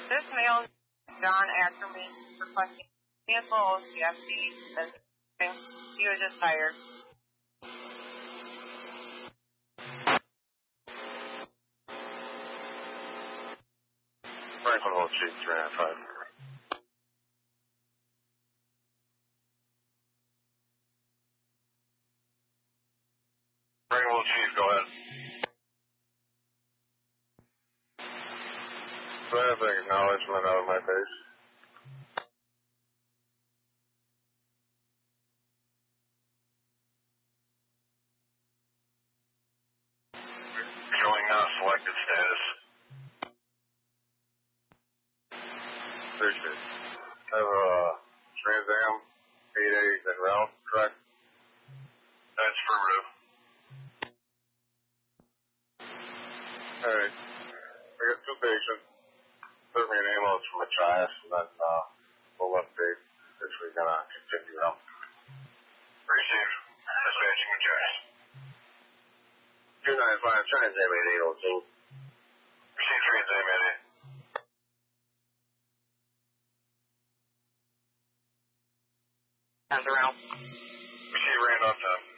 This male, John Ackerman, requesting cancel OCFD. He was just hired. Franklin Old Chief 395. Franklin Old Chief, go ahead. Do I have an acknowledgement out of my base? Showing selected status. Appreciate it. I have a Trans Am 8A en route, correct? That's affirmative. Alright. I got 2 patients. Serve me an ambulance from Machias, and then we'll update if we're going to continue out. Received. Dispatching Machias. 295, Trans Am 8802. Received Trans Am 88. Sounds around. Received Randolph 10.